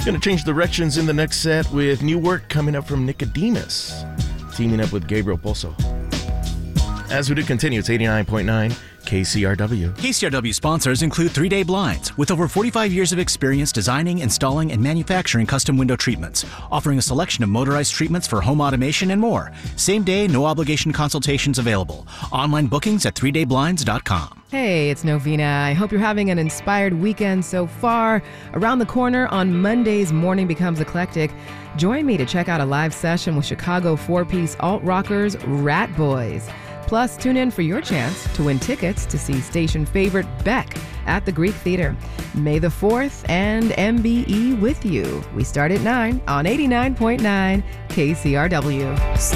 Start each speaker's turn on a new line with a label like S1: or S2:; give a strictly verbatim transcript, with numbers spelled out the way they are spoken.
S1: Gonna change directions in the next set with new work coming up from Nicodemus, teaming up with Gabriel Pozo. As we do continue, it's eighty-nine point nine K C R W.
S2: K C R W sponsors include three day Blinds, with over forty-five years of experience designing, installing, and manufacturing custom window treatments, offering a selection of motorized treatments for home automation and more. Same day, no obligation consultations available. Online bookings at three day blinds dot com.
S3: Hey, it's Novena. I hope you're having an inspired weekend so far. Around the corner on Mondays, Morning Becomes Eclectic. Join me to check out a live session with Chicago four-piece alt-rockers Rat Boys. Plus, tune in for your chance to win tickets to see station favorite Beck at the Greek Theater. May the fourth and M B E with you. We start at nine on eighty-nine point nine K C R W.